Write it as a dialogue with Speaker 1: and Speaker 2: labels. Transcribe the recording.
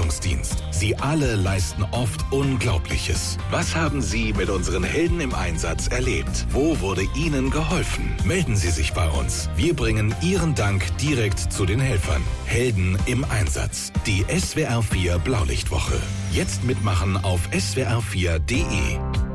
Speaker 1: Rettungsdienst. Sie alle leisten oft Unglaubliches. Was haben Sie mit unseren Helden im Einsatz erlebt? Wo wurde Ihnen geholfen? Melden Sie sich bei uns. Wir bringen Ihren Dank direkt zu den Helfern. Helden im Einsatz. Die SWR 4 Blaulichtwoche. Jetzt mitmachen auf swr4.de.